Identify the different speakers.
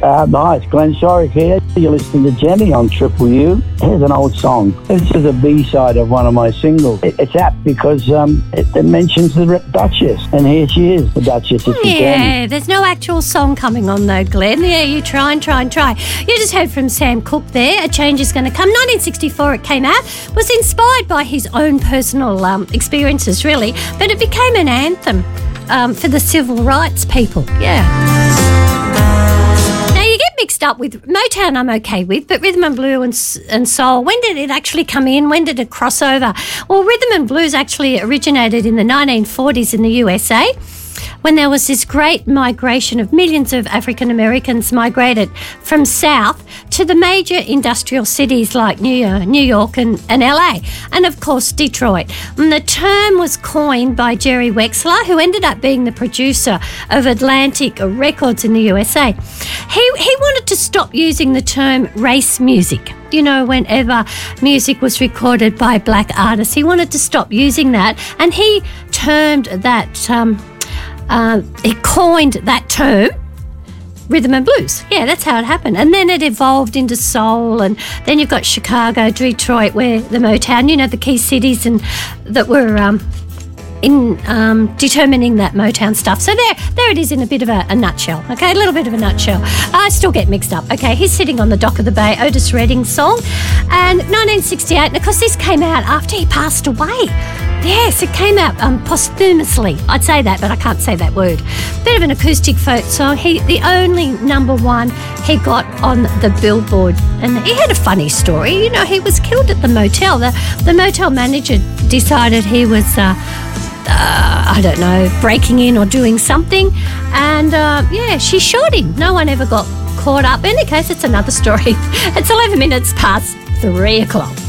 Speaker 1: Hi, it's Glenn Shorrock here. You're listening to Jenny on Triple U. Here's an old song. This is a B-side of one of my singles. It's apt because it mentions the Duchess, and here she is, the Duchess.
Speaker 2: Yeah, there's no actual song coming on though, Glenn. Yeah, you try and try and try. You just heard from Sam Cooke there, A Change Is Going to Come. 1964 it came out. Was inspired by his own personal experiences, really, but it became an anthem for the civil rights people. Yeah. Mixed up with Motown, I'm okay with, but rhythm and blues and soul, when did it actually come in? When did it cross over? Well, rhythm and blues actually originated in the 1940s in the USA, when there was this great migration of millions of African Americans migrated from south to the major industrial cities like New York and LA, and of course Detroit. And the term was coined by Jerry Wexler, who ended up being the producer of Atlantic Records in the USA. He wanted to stop using the term race music. You know, whenever music was recorded by black artists, he wanted to stop using that, and he termed that he coined that term rhythm and blues. Yeah, that's how it happened. And then it evolved into soul, and then you've got Chicago, Detroit, where the Motown, you know, the key cities and that were in determining that Motown stuff. So there it is in a bit of a nutshell, okay? A little bit of a nutshell. I still get mixed up, okay? He's Sitting on the Dock of the Bay, Otis Redding's song. And 1968, and of course this came out after he passed away. Yes, it came out posthumously. I'd say that, but I can't say that word. Bit of an acoustic folk song. The only number one he got on the Billboard. And he had a funny story. You know, he was killed at the motel. The motel manager decided he was, I don't know, breaking in or doing something. And, she shot him. No one ever got caught up. In any case, it's another story. It's 11 minutes past 3 o'clock.